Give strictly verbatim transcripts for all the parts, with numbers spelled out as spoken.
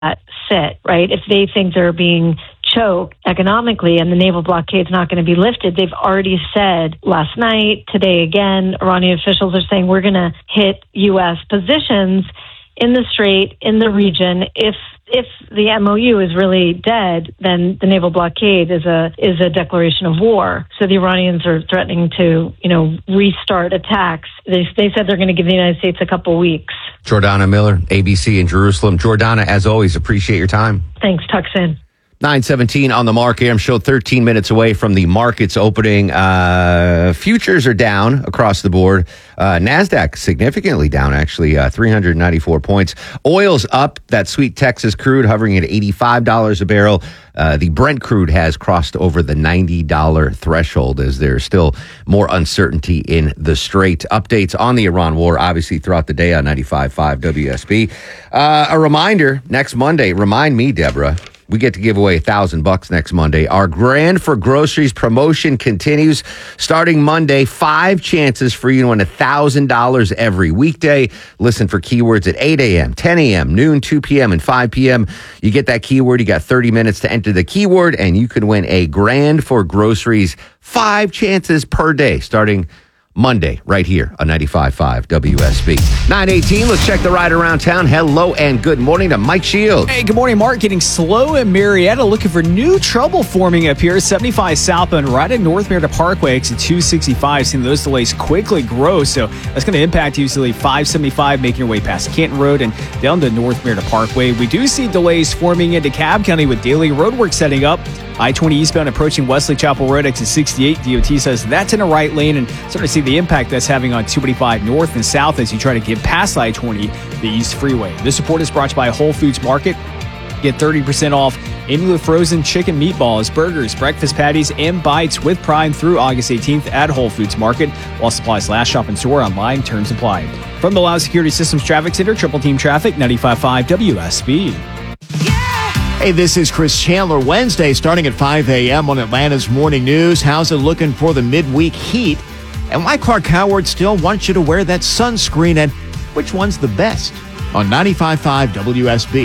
that sit, right? If they think they're being choked economically and the naval blockade is not going to be lifted, they've already said last night, today again, Iranian officials are saying we're going to hit U S positions in the Strait, in the region. If if the M O U is really dead, then the naval blockade is a is a declaration of war. So the Iranians are threatening to, you know, restart attacks. They they said they're going to give the United States a couple weeks. Jordana Miller, A B C in Jerusalem. Jordana, as always, appreciate your time. Thanks, Tuxin. nine seventeen on the market. I'm show thirteen minutes away from the market's opening. Uh, futures are down across the board. Uh, NASDAQ significantly down, actually, uh, three hundred ninety-four points. Oil's up. That sweet Texas crude hovering at eighty-five dollars a barrel. Uh, the Brent crude has crossed over the ninety dollars threshold as there's still more uncertainty in the Strait. Updates on the Iran war, obviously, throughout the day on ninety-five point five W S B. Uh, a reminder, next Monday, remind me, Deborah, we get to give away a thousand bucks next Monday. Our Grand for Groceries promotion continues starting Monday. Five chances for you to win a thousand dollars every weekday. Listen for keywords at eight a.m., ten a.m., noon, two p.m., and five p.m. You get that keyword. You got thirty minutes to enter the keyword, and you can win a Grand for Groceries. Five chances per day starting Monday, right here on ninety-five point five W S B. nine eighteen, let's check the ride around town. Hello and good morning to Mike Shields. Hey, good morning, Mark. Getting slow in Marietta, looking for new trouble forming up here. seventy-five southbound right at North Marietta Parkway, exit two sixty-five. Seeing those delays quickly grow, so that's going to impact usually five seventy-five, making your way past Canton Road and down to North Marietta Parkway. We do see delays forming into Cobb County with daily roadwork setting up. I twenty eastbound approaching Wesley Chapel Road, exit sixty-eight. D O T says that's in a right lane, and starting to see the impact that's having on two eighty-five north and south as you try to get past I twenty, the East Freeway. This report is brought to you by Whole Foods Market. Get thirty percent off any of the frozen chicken meatballs, burgers, breakfast patties, and bites with Prime through August eighteenth at Whole Foods Market. While supplies last, shop in store, online, terms apply. From the Loud Security Systems Traffic Center, Triple Team Traffic, ninety-five point five W S B. Hey, this is Chris Chandler. Wednesday, starting at five a.m. on Atlanta's Morning News. How's it looking for the midweek heat? And why Clark Howard still wants you to wear that sunscreen, and which one's the best? On ninety-five point five W S B.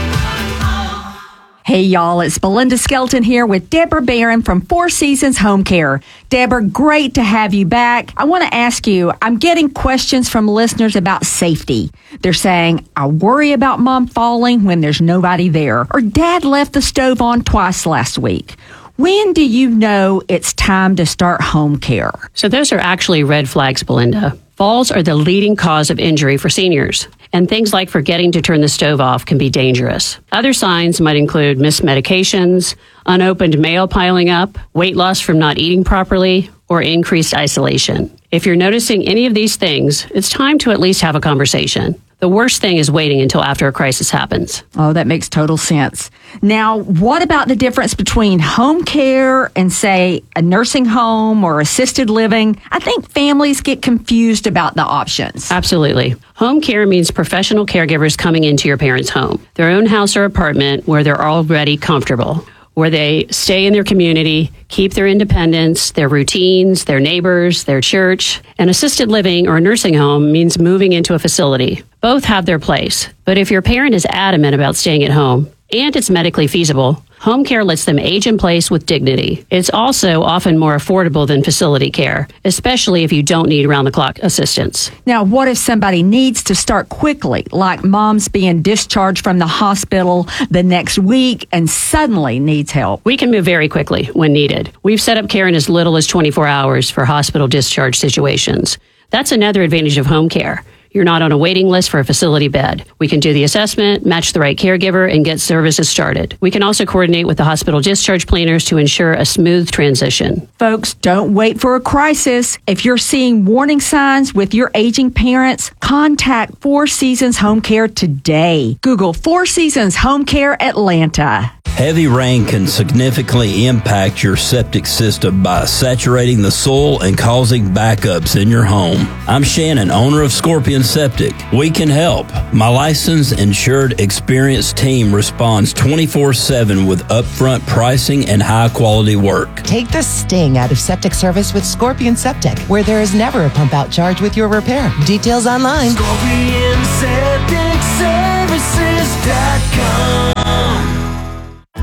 Hey, y'all, it's Belinda Skelton here with Deborah Barron from Four Seasons Home Care. Deborah, great to have you back. I want to ask you, I'm getting questions from listeners about safety. They're saying, I worry about mom falling when there's nobody there, or dad left the stove on twice last week. When do you know it's time to start home care? So those are actually red flags, Belinda. Falls are the leading cause of injury for seniors, and things like forgetting to turn the stove off can be dangerous. Other signs might include missed medications, unopened mail piling up, weight loss from not eating properly, or increased isolation. If you're noticing any of these things, it's time to at least have a conversation. The worst thing is waiting until after a crisis happens. Oh, that makes total sense. Now, what about the difference between home care and, say, a nursing home or assisted living? I think families get confused about the options. Absolutely. Home care means professional caregivers coming into your parents' home, their own house or apartment where they're already comfortable, where they stay in their community, keep their independence, their routines, their neighbors, their church. An assisted living or nursing home means moving into a facility. Both have their place, but if your parent is adamant about staying at home and it's medically feasible, home care lets them age in place with dignity. It's also often more affordable than facility care, especially if you don't need round-the-clock assistance. Now, what if somebody needs to start quickly, like mom's being discharged from the hospital the next week and suddenly needs help? We can move very quickly when needed. We've set up care in as little as twenty-four hours for hospital discharge situations. That's another advantage of home care. You're not on a waiting list for a facility bed. We can do the assessment, match the right caregiver, and get services started. We can also coordinate with the hospital discharge planners to ensure a smooth transition. Folks, don't wait for a crisis. If you're seeing warning signs with your aging parents, contact Four Seasons Home Care today. Google Four Seasons Home Care Atlanta. Heavy rain can significantly impact your septic system by saturating the soil and causing backups in your home. I'm Shannon, owner of Scorpion Septic. We can help. My licensed, insured, experienced team responds twenty-four seven with upfront pricing and high-quality work. Take the sting out of septic service with Scorpion Septic, where there is never a pump-out charge with your repair. Details online. Scorpion Septic Services dot com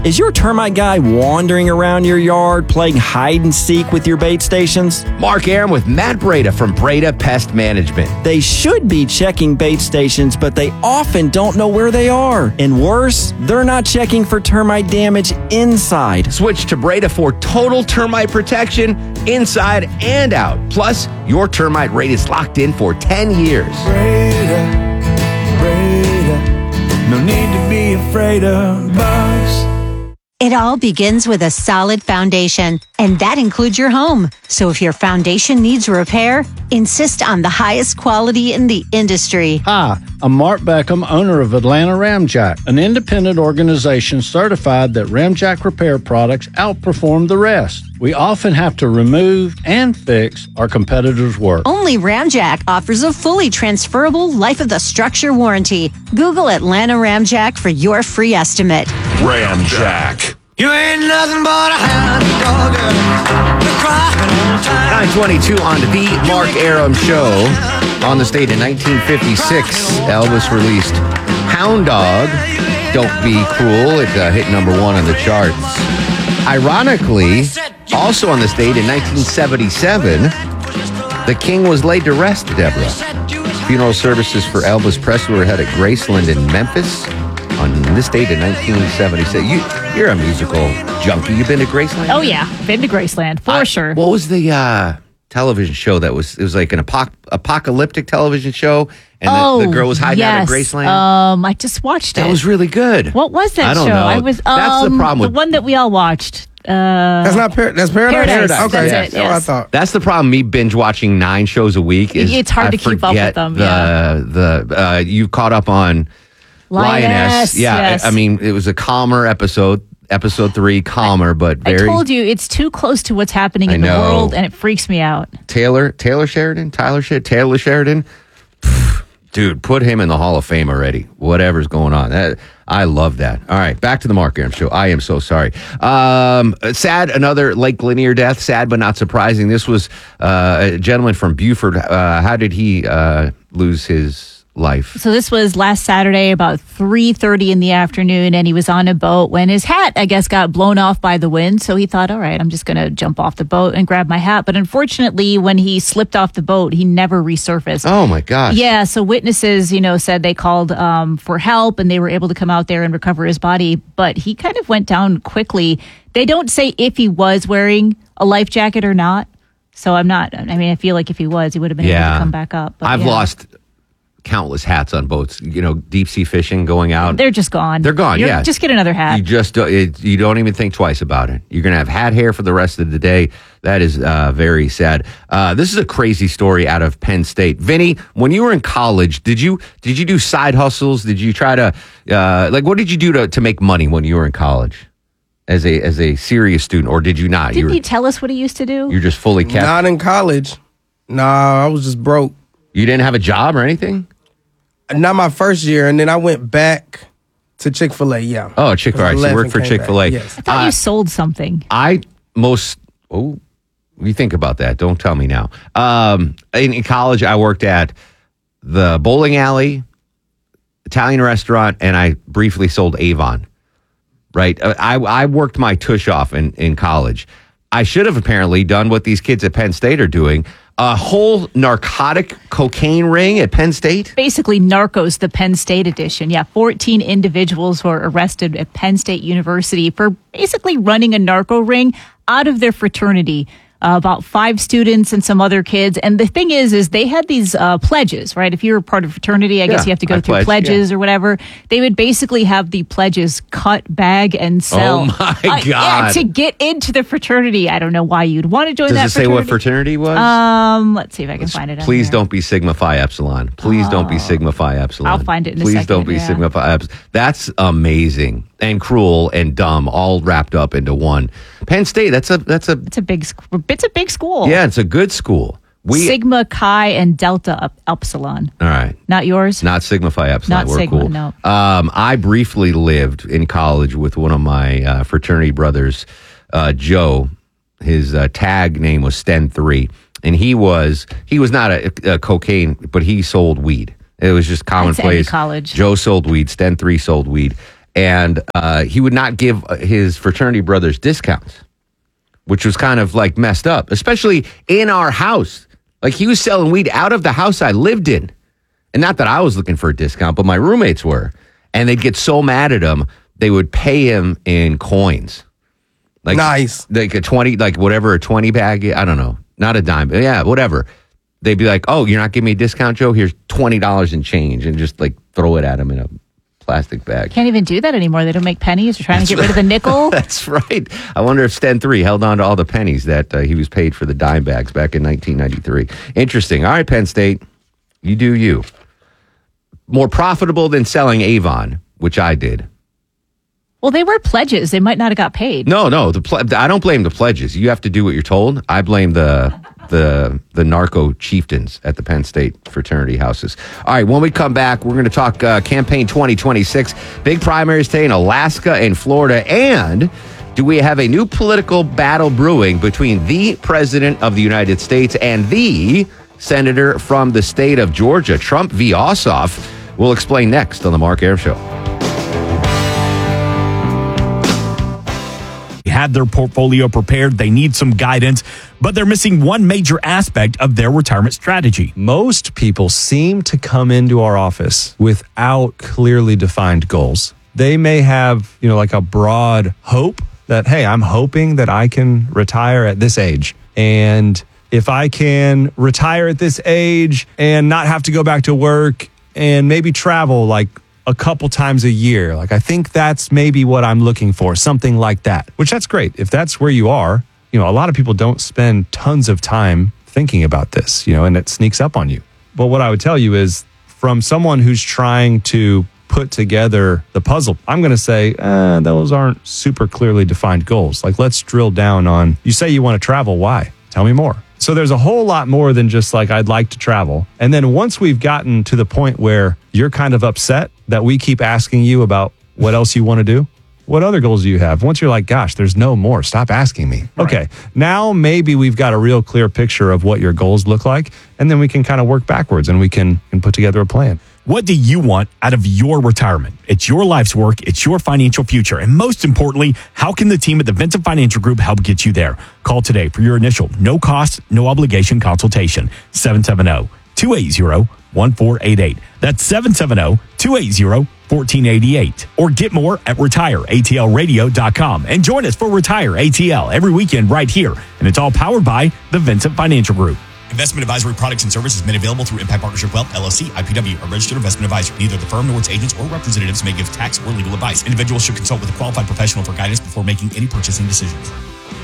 Is your termite guy wandering around your yard playing hide and seek with your bait stations? Mark Aram with Matt Breda from Breda Pest Management. They should be checking bait stations, but they often don't know where they are. And worse, they're not checking for termite damage inside. Switch to Breda for total termite protection inside and out. Plus, your termite rate is locked in for ten years. Breda, Breda, no need to be afraid of bugs. It all begins with a solid foundation, and that includes your home. So if your foundation needs repair, insist on the highest quality in the industry. Hi, I'm Mark Beckham, owner of Atlanta Ramjack, an independent organization certified that Ramjack repair products outperform the rest. We often have to remove and fix our competitors' work. Only Ramjack offers a fully transferable life of the structure warranty. Google Atlanta Ramjack for your free estimate. Ramjack. You ain't nothing but a hound dog. nine twenty-two on the Mark Aram Show. On this date in nineteen fifty-six, Elvis released Hound Dog, Don't Be Cruel. It uh, hit number one on the charts. Ironically, also on this date in nineteen seventy-seven, the king was laid to rest, Deborah. Funeral services for Elvis Presley were held at Graceland in Memphis on this date in nineteen seventy-six. You, you're a musical junkie. You've been to Graceland? Oh, yeah. Been to Graceland, for I, sure. What was the uh, television show that was, it was like an apoc- apocalyptic television show, and oh, the, the girl was hiding yes. out at Graceland? Um, I just watched it. That was really good. What was that I don't show? know. I was, um, That's the problem with... The one that we all watched. Uh, that's not par- that's Paradise. Paradise. Okay, That's yes. it, That's what I yes. thought. That's the problem. Me binge watching nine shows a week is It's hard I to keep up with forget them, The yeah. the uh, you caught up on Lioness. Lioness, Yeah, yes. I, I mean it was a calmer episode. Episode three, calmer, but I very. told you, it's too close to what's happening I in the know. world, and it freaks me out. Taylor Taylor Sheridan, Tyler Sheridan, Taylor Sheridan. Dude, put him in the Hall of Fame already. Whatever's going on. That, I love that. All right, back to the Mark Aram Show. I am so sorry. Um, sad, another Lake Lanier death. Sad, but not surprising. This was uh, a gentleman from Buford. Uh, how did he uh, lose his life? So this was last Saturday about three thirty in the afternoon, and he was on a boat when his hat, I guess, got blown off by the wind. So he thought, all right, I'm just going to jump off the boat and grab my hat. But unfortunately, when he slipped off the boat, he never resurfaced. Oh, my gosh. Yeah, so witnesses, you know, said they called um, for help, and they were able to come out there and recover his body. But he kind of went down quickly. They don't say if he was wearing a life jacket or not. So I'm not, I mean, I feel like if he was, he would have been Yeah. able to come back up. But I've yeah. lost countless hats on boats. You know, deep sea fishing, going out. They're just gone. They're gone, You're- yeah. Just get another hat. You just don't, it, you don't even think twice about it. You're going to have hat hair for the rest of the day. That is uh, very sad. Uh, this is a crazy story out of Penn State. Vinny, when you were in college, did you did you do side hustles? Did you try to uh, like what did you do to, to make money when you were in college as a as a serious student, or did you not? Didn't you were, he tell us what he used to do? You're just fully kept. Not in college. Nah, I was just broke. You didn't have a job or anything? Not my first year, and then I went back to Chick-fil-A, yeah. Oh, Chick-fil-A. So you worked for Chick-fil-A. Yes. I thought Uh, you sold something. I most oh, you think about that. Don't tell me now. Um, in, in college, I worked at the bowling alley, Italian restaurant, and I briefly sold Avon. Right, Uh, I I worked my tush off in in college. I should have apparently done what these kids at Penn State are doing. A whole narcotic cocaine ring at Penn State? Basically, Narcos, the Penn State edition. Yeah, fourteen individuals were arrested at Penn State University for basically running a narco ring out of their fraternity. Uh, about five students and some other kids. And the thing is, is they had these uh, pledges, right? If you're a part of a fraternity, I Yeah, guess you have to go I through pledge, pledges yeah. or whatever. They would basically have the pledges cut, bag, and sell. Oh, my Uh, yeah, God. to get into the fraternity. I don't know why you'd want to join Does that it say fraternity. what fraternity was? Um, let's see if I can find it. on Please here. don't be Sigma Phi Epsilon. Please don't be Sigma Phi Epsilon. I'll find it in a Please second, don't be yeah. Sigma Phi Epsilon. That's amazing and cruel and dumb, all wrapped up into one. Penn State. That's a that's a. It's a big. sc- It's a big school. Yeah, it's a good school. We Sigma, Chi, and Delta Up- Epsilon. all right. Not yours. Not Sigma Phi Epsilon. Not We're Sigma, cool. no. Um, I briefly lived in college with one of my uh, fraternity brothers, uh, Joe. His uh, tag name was Sten three, and he was he was not a, a cocaine, but he sold weed. It was just commonplace. college. Joe sold weed. Sten three sold weed, and uh, he would not give his fraternity brothers discounts, which was kind of like messed up, especially in our house. Like he was selling weed out of the house I lived in. And not that I was looking for a discount, but my roommates were. And they'd get so mad at him, they would pay him in coins. Like, nice. Like a twenty, like whatever, a twenty bag. I don't know. Not a dime. Yeah, whatever. They'd be like, oh, you're not giving me a discount, Joe? Here's twenty dollars in change, and just like throw it at him in a plastic bag. Can't even do that anymore. They don't make pennies. They're trying That's to get right. rid of the nickel. That's right. I wonder if Sten three held on to all the pennies that uh, he was paid for the dime bags back in nineteen ninety-three. Interesting. All right, Penn State, you do you. More profitable than selling Avon, which I did. Well, they were pledges. They might not have got paid. No, no. The ple- I don't blame the pledges. You have to do what you're told. I blame the the the narco chieftains at the Penn State fraternity houses. All right, when we come back, we're going to talk uh, campaign twenty twenty-six. Big primaries today in Alaska and Florida. And do we have a new political battle brewing between the president of the United States and the senator from the state of Georgia, Trump v. Ossoff? We'll explain next on the Mark Arum Show. Had their portfolio prepared. They need some guidance, but they're missing one major aspect of their retirement strategy. Most people seem to come into our office without clearly defined goals. They may have, you know, like a broad hope that, hey, I'm hoping that I can retire at this age. And if I can retire at this age and not have to go back to work and maybe travel like a couple times a year. Like, I think that's maybe what I'm looking for, something like that, which that's great. If that's where you are, you know, a lot of people don't spend tons of time thinking about this, you know, and it sneaks up on you. But what I would tell you is from someone who's trying to put together the puzzle, I'm going to say, eh, those aren't super clearly defined goals. Like, let's drill down on, you say you want to travel. Why? Tell me more. So there's a whole lot more than just like, I'd like to travel. And then once we've gotten to the point where you're kind of upset that we keep asking you about what else you want to do, what other goals do you have? Once you're like, gosh, there's no more, stop asking me. Right. Okay, now maybe we've got a real clear picture of what your goals look like, and then we can kind of work backwards and we can, can put together a plan. What do you want out of your retirement? It's your life's work. It's your financial future. And most importantly, how can the team at the Vincent Financial Group help get you there? Call today for your initial no cost, no obligation consultation. seven seven zero, two eight zero, one four eight eight. That's seven seven zero, two eight zero, one four eight eight. Or get more at retire A T L radio dot com. And join us for Retire A T L every weekend right here. And it's all powered by the Vincent Financial Group. Investment advisory products and services made available through Impact Partnership Wealth, L L C, I P W, a registered investment advisor. Neither the firm nor its agents or representatives may give tax or legal advice. Individuals should consult with a qualified professional for guidance before making any purchasing decisions.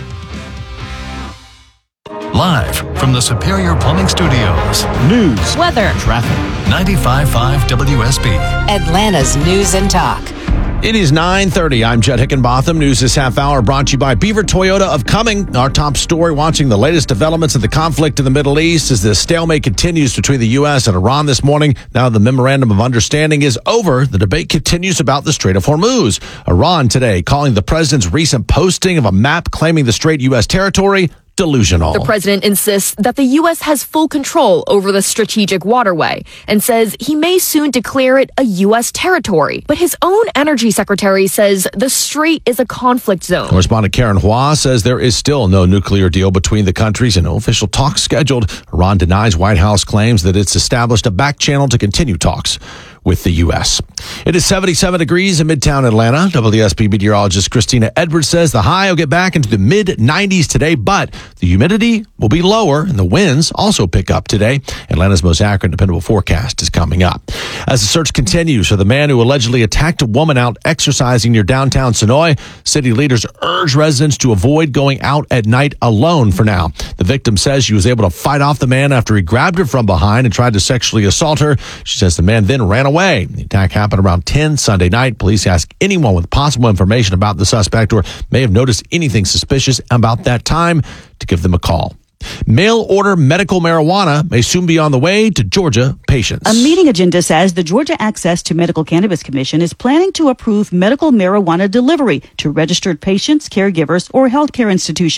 Live from the Superior Plumbing Studios. News, weather, traffic. ninety-five point five W S B. Atlanta's News and Talk. It is nine thirty. I'm Jed Hickenbotham. News this half hour brought to you by Beaver Toyota of Cumming. Our top story, watching the latest developments of the conflict in the Middle East as the stalemate continues between the U S and Iran this morning. Now the memorandum of understanding is over. The debate continues about the Strait of Hormuz. Iran today calling the president's recent posting of a map claiming the strait U S territory delusional. The president insists that the U S has full control over the strategic waterway and says he may soon declare it a U S territory. But his own energy secretary says the strait is a conflict zone. Correspondent Karen Hua says there is still no nuclear deal between the countries and no official talks scheduled. Iran denies White House claims that it's established a back channel to continue talks with the U S. It is seventy-seven degrees in Midtown Atlanta. W S B meteorologist Christina Edwards says the high will get back into the mid nineties today, but the humidity will be lower and the winds also pick up today. Atlanta's most accurate and dependable forecast is coming up. As the search continues for the man who allegedly attacked a woman out exercising near downtown Sonoy, city leaders urge residents to avoid going out at night alone for now. The victim says she was able to fight off the man after he grabbed her from behind and tried to sexually assault her. She says the man then ran away. The attack happened around ten Sunday night. Police ask anyone with possible information about the suspect or may have noticed anything suspicious about that time to give them a call. Mail-order medical marijuana may soon be on the way to Georgia patients. A meeting agenda says the Georgia Access to Medical Cannabis Commission is planning to approve medical marijuana delivery to registered patients, caregivers, or healthcare institutions.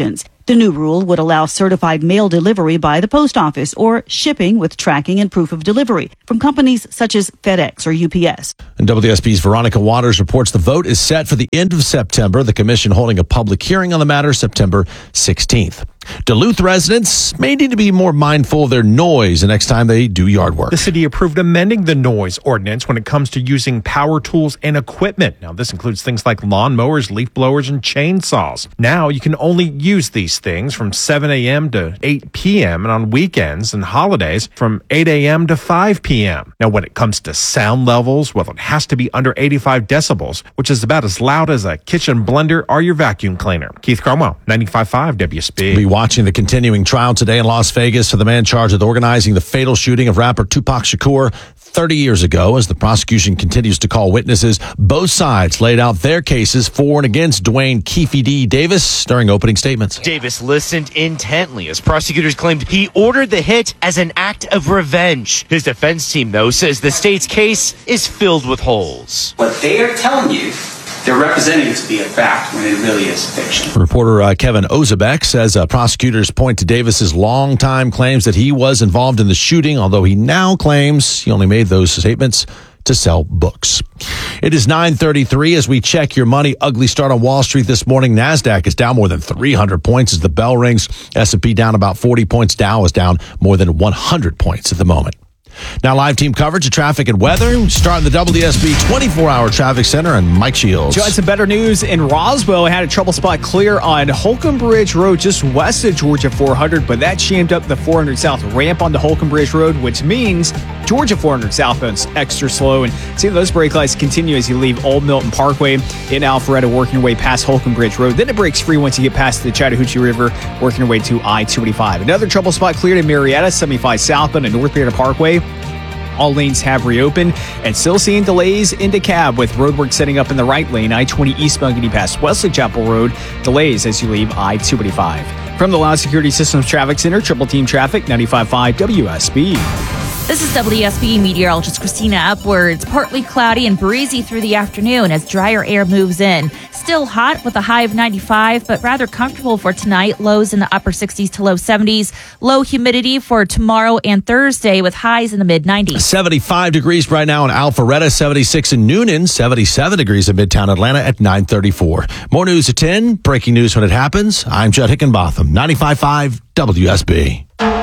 The new rule would allow certified mail delivery by the post office or shipping with tracking and proof of delivery from companies such as FedEx or U P S. And W S B's Veronica Waters reports the vote is set for the end of September. The commission holding a public hearing on the matter September sixteenth. Duluth residents may need to be more mindful of their noise the next time they do yard work. The city approved amending the noise ordinance when it comes to using power tools and equipment. Now, this includes things like lawnmowers, leaf blowers, and chainsaws. Now, you can only use these things from seven a.m. to eight p.m. and on weekends and holidays from eight a.m. to five p.m. Now, when it comes to sound levels, well, it has to be under eighty-five decibels, which is about as loud as a kitchen blender or your vacuum cleaner. Keith Cromwell, ninety-five point five W S B. Be watching the continuing trial today in Las Vegas for the man charged with organizing the fatal shooting of rapper Tupac Shakur thirty years ago. As the prosecution continues to call witnesses, both sides laid out their cases for and against Dwayne Keefe D. Davis during opening statements. Davis listened intently as prosecutors claimed he ordered the hit as an act of revenge. His defense team, though, says the state's case is filled with holes. What they are telling you, they're representing it to be a fact when it really is fiction. Reporter uh, Kevin Ozebek says uh, prosecutors point to Davis's longtime claims that he was involved in the shooting, although he now claims he only made those statements to sell books. It is nine thirty-three as we check your money. Ugly start on Wall Street this morning. NASDAQ is down more than three hundred points as the bell rings. S and P down about forty points. Dow is down more than one hundred points at the moment. Now, live team coverage of traffic and weather. Starting the W S B twenty-four hour traffic center and Mike Shields. Joe, had some better news in Roswell. Had a trouble spot clear on Holcomb Bridge Road just west of Georgia four hundred, but that jammed up the four hundred South ramp onto Holcomb Bridge Road, which means Georgia four hundred southbound's extra slow. And see those brake lights continue as you leave Old Milton Parkway in Alpharetta, working your way past Holcomb Bridge Road. Then it breaks free once you get past the Chattahoochee River, working your way to I two eighty-five. Another trouble spot cleared in Marietta, seventy-five southbound and North Marietta Parkway. All lanes have reopened, and still seeing delays in DeKalb with roadwork setting up in the right lane. I twenty eastbound getting past Wesley Chapel Road. Delays as you leave I two eighty-five. From the Loud Security Systems Traffic Center, Triple Team Traffic, ninety-five point five W S B. This is W S B meteorologist Christina Upwards. Partly cloudy and breezy through the afternoon as drier air moves in. Still hot with a high of ninety-five, but rather comfortable for tonight. Lows in the upper sixties to low seventies. Low humidity for tomorrow and Thursday with highs in the mid nineties. seventy-five degrees right now in Alpharetta, seventy-six in Noonan, seventy-seven degrees in Midtown Atlanta at nine thirty-four. More news at ten. Breaking news when it happens. I'm Judd Hickenbotham, ninety-five point five W S B.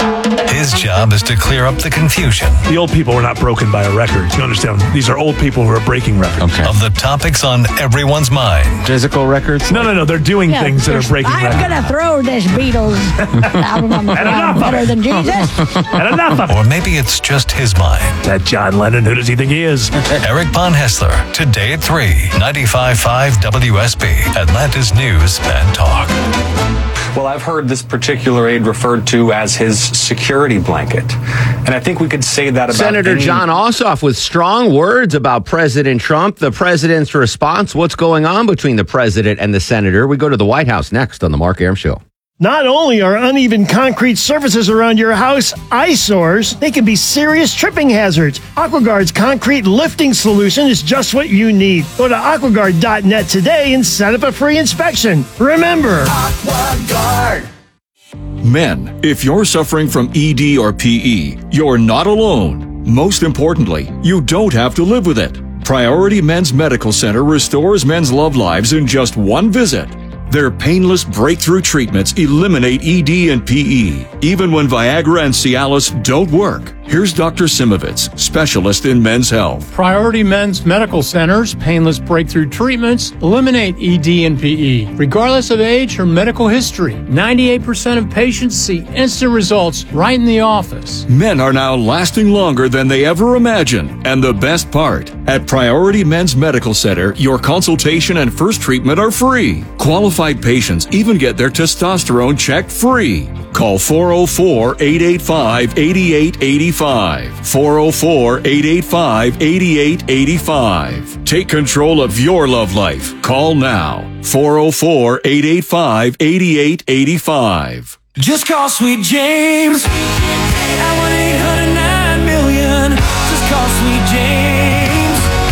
His job is to clear up the confusion. The old people were not broken by a record. You understand? These are old people who are breaking records. Okay. Of the topics on everyone's mind. Physical records? No, no, no. They're doing yeah, things that are breaking I'm records. I'm going to throw this Beatles album on the ground better than Jesus. And enough of it. Or maybe it's just his mind. That John Lennon, who does he think he is? Eric Von Hessler, today at three, ninety-five point five W S B, Atlanta's News and Talk. Well, I've heard this particular aide referred to as his security blanket. And I think we could say that about Senator any- John Ossoff with strong words about President Trump. The president's response. What's going on between the president and the senator? We go to the White House next on the Mark Arum Show. Not only are uneven concrete surfaces around your house eyesores, they can be serious tripping hazards. AquaGuard's concrete lifting solution is just what you need. Go to aquaguard dot net today and set up a free inspection. Remember, AquaGuard. Men, if you're suffering from E D or P E, you're not alone. Most importantly, you don't have to live with it. Priority Men's Medical Center restores men's love lives in just one visit. Their painless breakthrough treatments eliminate E D and P E, even when Viagra and Cialis don't work. Here's Doctor Simovitz, specialist in men's health. Priority Men's Medical Center's painless breakthrough treatments eliminate E D and P E, regardless of age or medical history. ninety-eight percent of patients see instant results right in the office. Men are now lasting longer than they ever imagined. And the best part, at Priority Men's Medical Center, your consultation and first treatment are free. Qualified patients even get their testosterone checked free. Call four oh four, eight eight five, eight eight eight five. four oh four, eight eight five, eight eight eight five. Take control of your love life. Call now. four oh four, eight eight five, eight eight eight five. Just call Sweet James at one eight hundred nine million. Just call Sweet James.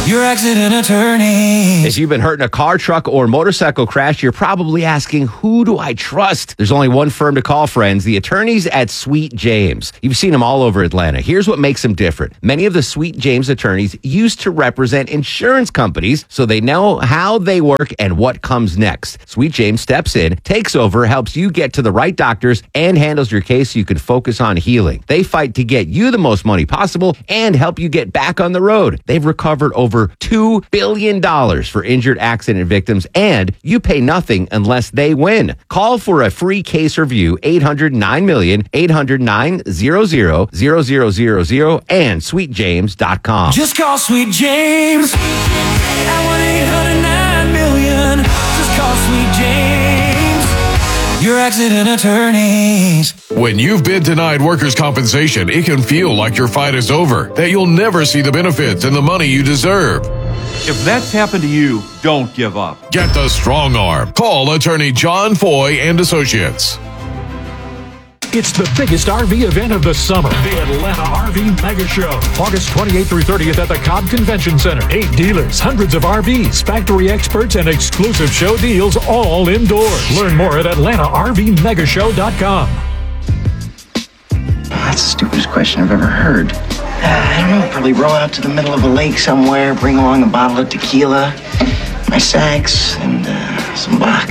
Your accident attorney. If you've been hurt in a car, truck, or motorcycle crash, you're probably asking, who do I trust? There's only one firm to call, friends, the attorneys at Sweet James. You've seen them all over Atlanta. Here's what makes them different. Many of the Sweet James attorneys used to represent insurance companies, so they know how they work and what comes next. Sweet James steps in, takes over, helps you get to the right doctors, and handles your case so you can focus on healing. They fight to get you the most money possible and help you get back on the road. They've recovered over two billion dollars for injured accident victims, and you pay nothing unless they win. Call for a free case review, eight hundred nine million, eight hundred nine hundred, zero zero zero zero, and sweet james dot com. Just call Sweet James at one eight hundred nine million. Just call Sweet James, your accident attorneys. When you've been denied workers' compensation, it can feel like your fight is over, that you'll never see the benefits and the money you deserve. If that's happened to you, don't give up. Get the strong arm. Call attorney John Foy and Associates. It's the biggest R V event of the summer, the Atlanta R V Mega Show. August twenty-eighth through thirtieth at the Cobb Convention Center. Eight dealers, hundreds of R Vs, factory experts, and exclusive show deals all indoors. Learn more at atlanta r v mega show dot com. That's the stupidest question I've ever heard. Uh, I don't know, probably row out to the middle of a lake somewhere, bring along a bottle of tequila, my sax, and uh, some Bach.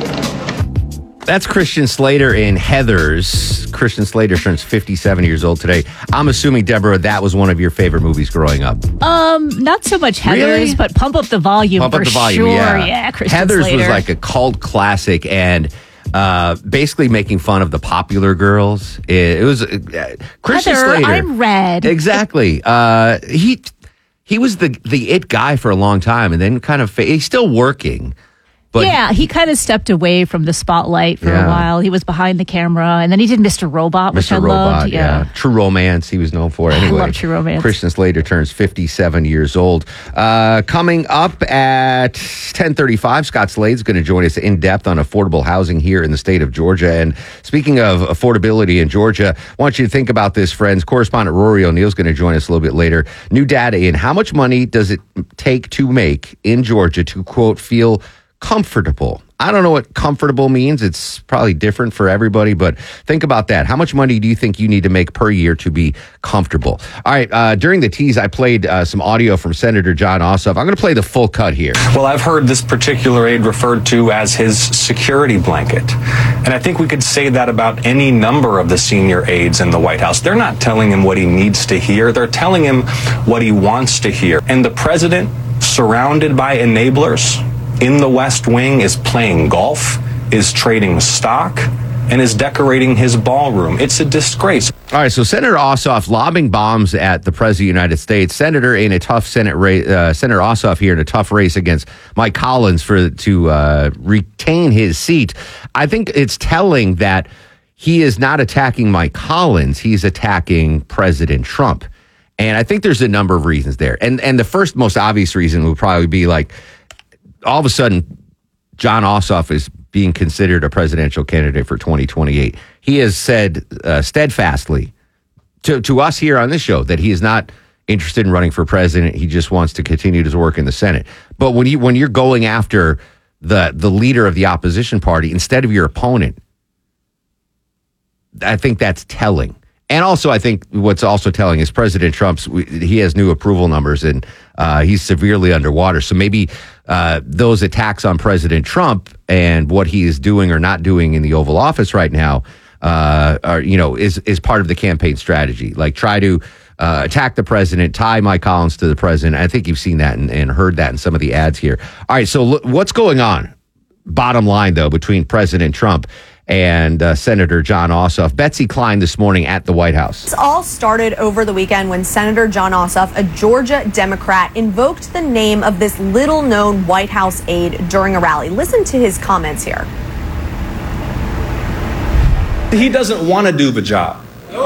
That's Christian Slater in Heathers. Christian Slater turns fifty-seven years old today. I'm assuming, Deborah, that was one of your favorite movies growing up. Um, not so much Heathers, Really? but Pump Up the Volume Pump for Up the Volume, sure. yeah. Yeah, Christian Heathers Slater. was like a cult classic and uh, basically making fun of the popular girls. It, it was uh, Christian Heather, Slater. I'm red. Exactly. Uh, he he was the the it guy for a long time, and then kind of fa- he's still working. But yeah, he kind of stepped away from the spotlight for Yeah. a while. He was behind the camera, and then he did Mister Robot, which Mister I Robot, loved. yeah. True Romance, he was known for. I Anyway, love True Romance. Christian Slater turns fifty-seven years old. Uh, coming up at ten thirty-five, Scott Slade's going to join us in depth on affordable housing here in the state of Georgia. And speaking of affordability in Georgia, I want you to think about this, friends. Correspondent Rory O'Neill's going to join us a little bit later. New data in how much money does it take to make in Georgia to, quote, feel comfortable? I don't know what comfortable means. It's probably different for everybody, but think about that. How much money do you think you need to make per year to be comfortable? All right. Uh, during the tease, I played uh, some audio from Senator Jon Ossoff. I'm going to play the full cut here. Well, I've heard this particular aide referred to as his security blanket. And I think we could say that about any number of the senior aides in the White House. They're not telling him what he needs to hear. They're telling him what he wants to hear. And the president, surrounded by enablers in the West Wing, is playing golf, is trading stock, and is decorating his ballroom. It's a disgrace. All right, so Senator Ossoff lobbing bombs at the President of the United States. Senator in a tough Senate race, uh, Senator Ossoff here in a tough race against Mike Collins for to uh, retain his seat. I think it's telling that he is not attacking Mike Collins. He's attacking President Trump. And I think there's a number of reasons there. And and the first most obvious reason would probably be like, all of a sudden, Jon Ossoff is being considered a presidential candidate for twenty twenty-eight. He has said uh, steadfastly to, to us here on this show that he is not interested in running for president. He just wants to continue to work in the Senate. But when you when you're going after the the leader of the opposition party instead of your opponent, I think that's telling. And also, I think what's also telling is President Trump's, he has new approval numbers and uh, he's severely underwater. So maybe uh, those attacks on President Trump and what he is doing or not doing in the Oval Office right now uh, are, you know, is, is part of the campaign strategy. Like try to uh, attack the president, tie Mike Collins to the president. I think you've seen that and, and heard that in some of the ads here. All right, so look, what's going on? Bottom line, though, between President Trump and uh, Senator Jon Ossoff. Betsy Klein this morning at the White House. This all started over the weekend when Senator Jon Ossoff, a Georgia Democrat, invoked the name of this little-known White House aide during a rally. Listen to his comments here. He doesn't want to do the job.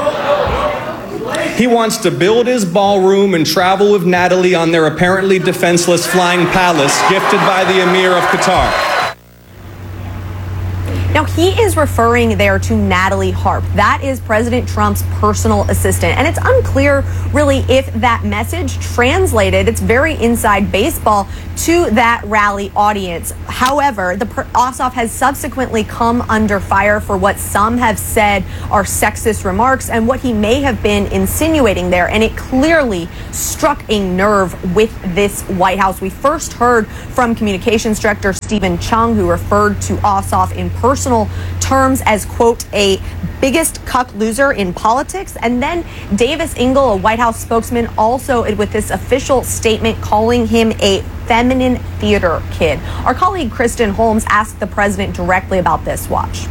He wants to build his ballroom and travel with Natalie on their apparently defenseless flying palace gifted by the Emir of Qatar. Now, he is referring there to Natalie Harp. That is President Trump's personal assistant. And it's unclear, really, if that message translated, it's very inside baseball, to that rally audience. However, the Ossoff has subsequently come under fire for what some have said are sexist remarks and what he may have been insinuating there. And it clearly struck a nerve with this White House. We first heard from Communications Director Stephen Chung, who referred to Ossoff in personal terms as, quote, a biggest cuck loser in politics. And then Davis Ingle, a White House spokesman, also with this official statement calling him a feminine theater kid. Our colleague Kristen Holmes asked the president directly about this. Watch.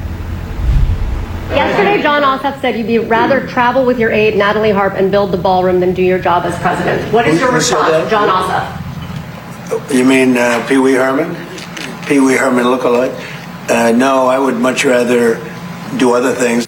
Yesterday, John Ossoff said you'd rather travel with your aide, Natalie Harp, and build the ballroom than do your job as president. What is your response to John Ossoff? You mean uh, Pee Wee Herman? Pee Wee Herman lookalike? Uh, no, I would much rather do other things.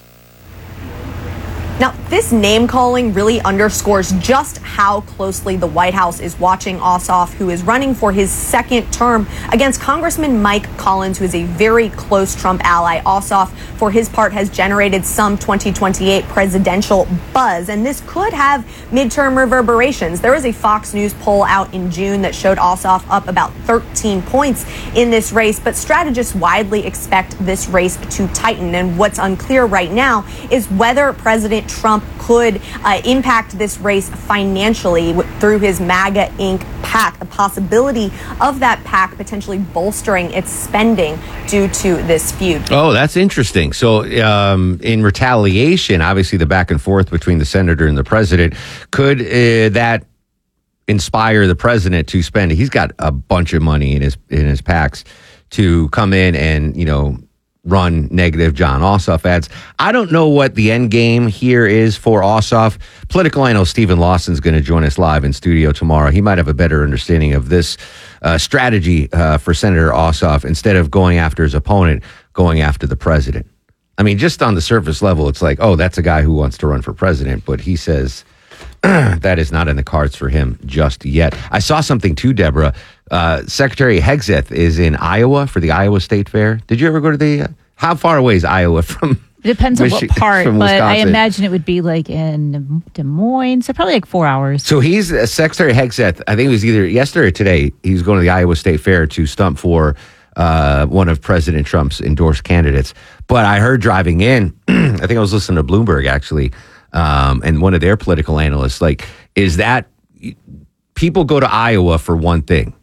Now, this name calling really underscores just how closely the White House is watching Ossoff, who is running for his second term against Congressman Mike Collins, who is a very close Trump ally. Ossoff, for his part, has generated some twenty twenty-eight presidential buzz, and this could have midterm reverberations. There was a Fox News poll out in June that showed Ossoff up about thirteen points in this race, but strategists widely expect this race to tighten. And what's unclear right now is whether President Trump could uh, impact this race financially w- through his MAGA Incorporated PAC, the possibility of that PAC potentially bolstering its spending due to this feud. Oh, that's interesting. So um, in retaliation, obviously the back and forth between the senator and the president, could uh, that inspire the president to spend? He's got a bunch of money in his in his PACs to come in and, you know, run negative John Ossoff ads. I don't know what the end game here is for Ossoff. Political analyst Stephen Lawson's going to join us live in studio tomorrow. He might have a better understanding of this uh, strategy uh, for Senator Ossoff, instead of going after his opponent, going after the president. I mean, just on the surface level, it's like, oh, that's a guy who wants to run for president, but he says that is not in the cards for him just yet. I saw something too, Deborah. Uh, Secretary Hegseth is in Iowa for the Iowa State Fair. Did you ever go to the, uh, how far away is Iowa from? It depends Michi- on what part, from but I Wisconsin? imagine it would be like in Des Moines, so probably like four hours. So he's uh, Secretary Hegseth. I think it was either yesterday or today. He's going to the Iowa State Fair to stump for uh, one of President Trump's endorsed candidates. But I heard driving in, I think I was listening to Bloomberg actually, um, and one of their political analysts, like, is that people go to Iowa for one thing.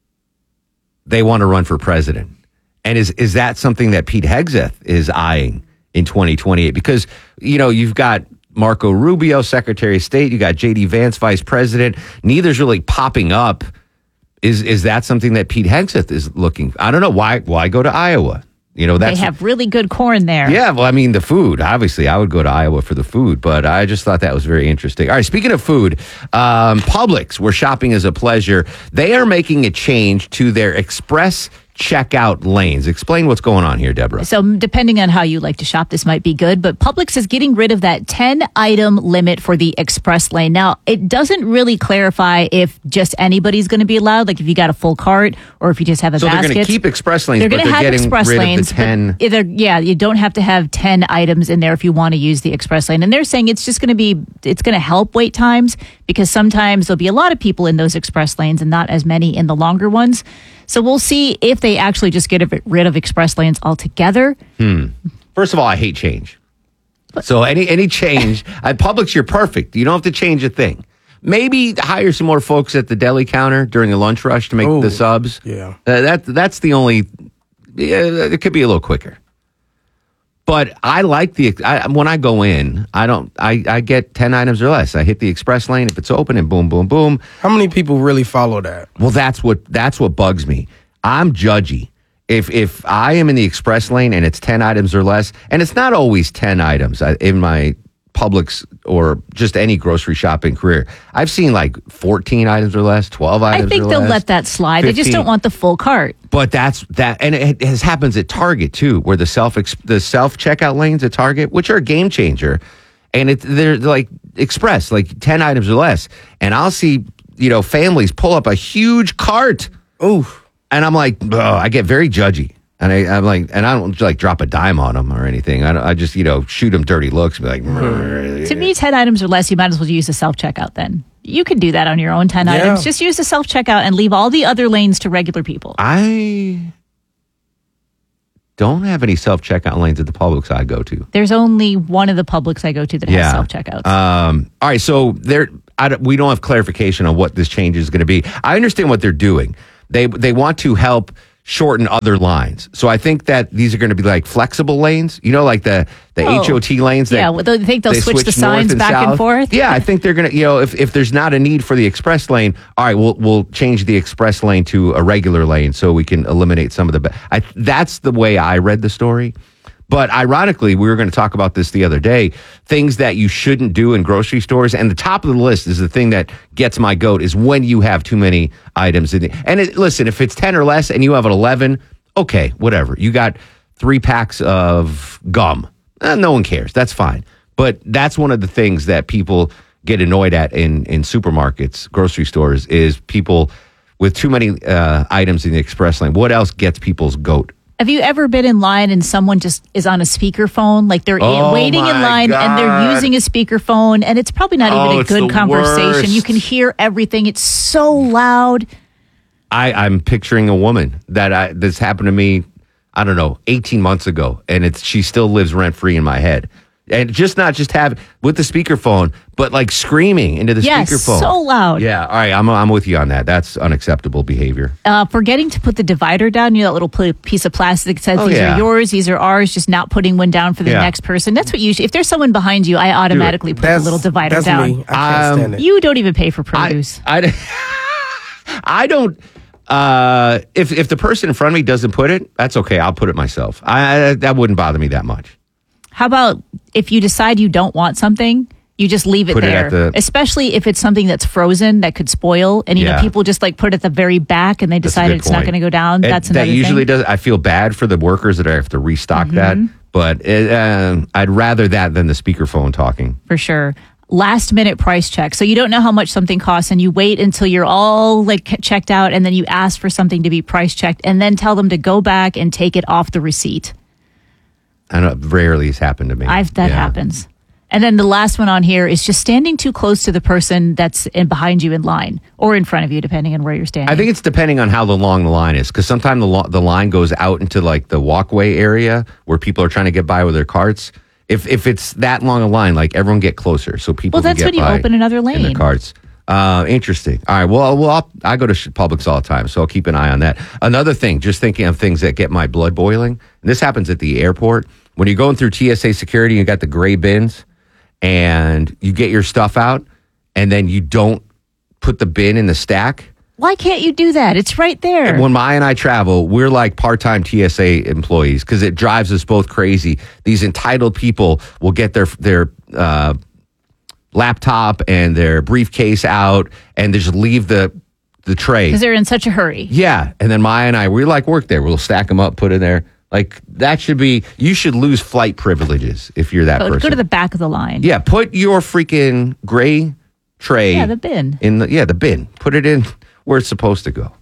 They want to run for president. And is is that something that Pete Hegseth is eyeing in twenty twenty-eight? Because, you know, you've got Marco Rubio, Secretary of State. You got J D Vance, Vice President. Neither's really popping up. Is is that something that Pete Hegseth is looking? I don't know. Why Why go to Iowa? You know, that's, they have really good corn there. Yeah, well, I mean, the food. Obviously, I would go to Iowa for the food, but I just thought that was very interesting. All right, speaking of food, um, Publix, where shopping is a pleasure, they are making a change to their express checkout lanes. Explain what's going on here, Deborah. So depending on how you like to shop, this might be good, but Publix is getting rid of that ten item limit for the express lane. Now, it doesn't really clarify if just anybody's going to be allowed, like if you got a full cart or if you just have a so basket. So they're going to keep express lanes, they're but they're have getting express rid lanes, of the ten. Either, yeah, you don't have to have ten items in there if you want to use the express lane. And they're saying it's just going to be, it's going to help wait times, because sometimes there'll be a lot of people in those express lanes and not as many in the longer ones. So we'll see if they actually just get rid of express lanes altogether. Hmm. First of all, I hate change. So any any change, at Publix, you're perfect. You don't have to change a thing. Maybe hire some more folks at the deli counter during the lunch rush to make Ooh, the subs. Yeah, uh, that that's the only. Yeah, it could be a little quicker. But I like the I, when I go in, I don't. I, I get ten items or less. I hit the express lane if it's open, and boom, boom, boom. How many people really follow that? Well, that's what that's what bugs me. I'm judgy. If if I am in the express lane and it's ten items or less, and it's not always ten items I, in my Publix or just any grocery shopping career, I've seen like fourteen items or less, twelve items. I think or they'll less, let that slide. fifteen. They just don't want the full cart. But that's that, and it has happens at Target too, where the self the self checkout lanes at Target, which are a game changer, and it they're like express, like ten items or less, and I'll see you know families pull up a huge cart. Ooh. And I'm like, oh, I get very judgy. And I, I'm like, and I don't like drop a dime on them or anything. I, don't, I just, you know, shoot them dirty looks and be like, mm. To me, ten items or less, you might as well use a self-checkout then. You can do that on your own ten yeah. items. Just use the self-checkout and leave all the other lanes to regular people. I don't have any self-checkout lanes at the Publix I go to. There's only one of the Publix I go to that yeah. has self-checkouts. Um, all right, so there, I don't, we don't have clarification on what this change is going to be. I understand what they're doing. They they want to help shorten other lines. So I think that these are going to be like flexible lanes, you know, like the, the oh. H O T lanes. That yeah, well, they think they'll they switch, switch the signs and back south. and forth. Yeah, I think they're going to, you know, if, if there's not a need for the express lane, all right, we'll we'll change the express lane to a regular lane so we can eliminate some of the, I, that's the way I read the story. But ironically, we were going to talk about this the other day, things that you shouldn't do in grocery stores. And the top of the list is the thing that gets my goat is when you have too many items. In the, and it, listen, if it's ten or less and you have an eleven, okay, whatever. You got three packs of gum. Eh, no one cares. That's fine. But that's one of the things that people get annoyed at in, in supermarkets, grocery stores, is people with too many uh, items in the express lane. What else gets people's goat? Have you ever been in line and someone just is on a speakerphone? Like they're oh waiting in line God. and they're using a speakerphone and it's probably not oh, even a good conversation. Worst. You can hear everything. It's so loud. I, I'm picturing a woman that I, this happened to me, I don't know, eighteen months ago. And it's she still lives rent free in my head. And just not just have with the speakerphone, but like screaming into the yes, speakerphone. so loud. Yeah, all right, I'm I'm with you on that. That's unacceptable behavior. Uh, forgetting to put the divider down, you know, that little pl- piece of plastic that says oh, these yeah. are yours, these are ours, just not putting one down for the yeah. next person. That's what you should, if there's someone behind you, I automatically put that's, the little divider that's down. Me. I can't um, stand it. You don't even pay for produce. I, I, I don't. Uh, if if the person in front of me doesn't put it, that's okay. I'll put it myself. I, I that wouldn't bother me that much. How about if you decide you don't want something, you just leave it put there, it the, especially if it's something that's frozen that could spoil. And, you yeah. know, people just like put it at the very back and they decide it's point. not going to go down. It, that's another That usually thing. does. I feel bad for the workers that have to restock Mm-hmm. that, but it, uh, I'd rather that than the speakerphone talking. For sure. Last minute price check. So you don't know how much something costs and you wait until you're all like checked out and then you ask for something to be price checked and then tell them to go back and take it off the receipt. I know, rarely has happened to me. I've, that yeah. happens. And then the last one on here is just standing too close to the person that's in behind you in line or in front of you, depending on where you're standing. I think it's depending on how long the line is, because sometimes the, lo- the line goes out into like the walkway area where people are trying to get by with their carts. If if it's that long a line, like everyone get closer so people well, can that's get when you by open another lane. in their carts. Uh, interesting. All right. Well, well, I'll, I go to Publix all the time, so I'll keep an eye on that. Another thing, just thinking of things that get my blood boiling. And this happens at the airport when you're going through T S A security. You got the gray bins, and you get your stuff out, and then you don't put the bin in the stack. Why can't you do that? It's right there. When Maya and I travel, we're like part-time T S A employees because it drives us both crazy. These entitled people will get their their uh, laptop and their briefcase out and they just leave the the tray because they're in such a hurry. Yeah, and then Maya and I, we like work there. We'll stack them up, put it there. Like that should be. You should lose flight privileges if you're that Go, person. go to the back of the line. Yeah, put your freaking gray tray. Yeah, the bin. In the yeah the bin. Put it in where it's supposed to go.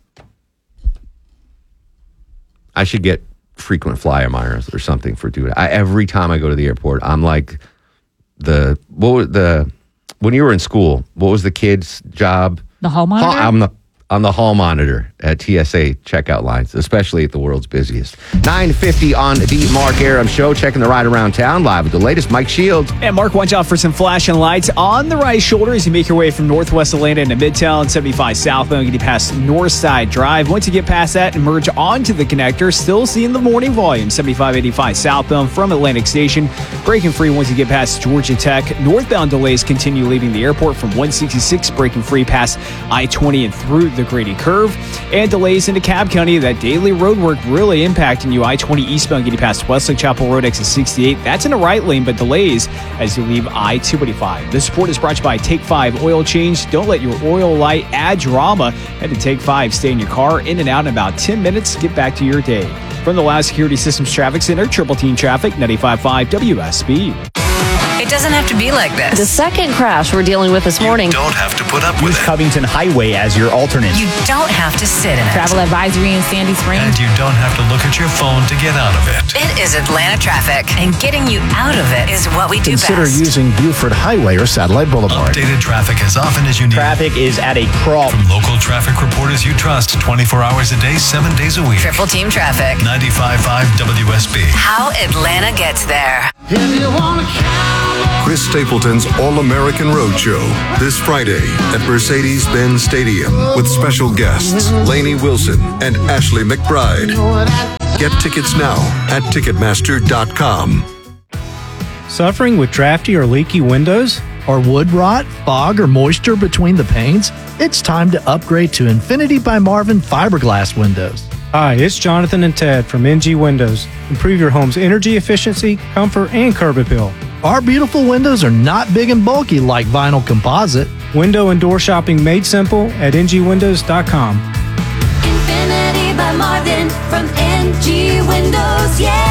I should get frequent flyer miles or something for doing it. I, every time I go to the airport, I'm like the what was the when you were in school, what was the kid's job? The hall monitor? Hall, I'm the I'm the hall monitor at T S A checkout lines, especially at the world's busiest. nine fifty on the Mark Aram Show, checking the ride around town live with the latest. Mike Shields. And Mark, watch out for some flashing lights on the right shoulder as you make your way from Northwest Atlanta into Midtown, seventy-five southbound, getting past Northside Drive. Once you get past that and merge onto the connector, still seeing the morning volume, seventy-five eighty-five southbound from Atlantic Station. Breaking free once you get past Georgia Tech. Northbound delays continue leaving the airport from one sixty-six, breaking free past I twenty and through the Grady Curve, and delays into Cobb County. That daily road work really impacting you. I twenty eastbound getting past Westlake Chapel Road, exit sixty-eight. That's in the right lane, but delays as you leave I two eighty-five. This report is brought to you by Take five Oil Change. Don't let your oil light add drama. Head to Take five. Stay in your car, in and out in about ten minutes. Get back to your day. From the Loud Security Systems Traffic Center, Triple Team Traffic, ninety-five point five W S B. It doesn't have to be like this. The second crash we're dealing with this morning. Don't have to put up with Use it. Covington Highway as your alternate. You don't have to sit in it. Travel advisory in Sandy Springs. And you don't have to look at your phone to get out of it. It is Atlanta traffic, and getting you out of it is what we do Consider best. using Buford Highway or Satellite Boulevard. Updated traffic as often as you need. Traffic is at a crawl. From local traffic reporters you trust twenty-four hours a day, seven days a week. Triple team traffic. ninety-five point five W S B. How Atlanta gets there. Chris Stapleton's All-American Roadshow this Friday at Mercedes-Benz Stadium with special guests Lainey Wilson and Ashley McBride. Get tickets now at Ticketmaster dot com. Suffering with drafty or leaky windows? Or wood rot, fog, or moisture between the panes? It's time to upgrade to Infinity by Marvin fiberglass windows. Hi, it's Jonathan and Ted from N G Windows. Improve your home's energy efficiency, comfort, and curb appeal. Our beautiful windows are not big and bulky like vinyl composite. Window and door shopping made simple at N G Windows dot com. Infinity by Marvin from N G Windows, yeah.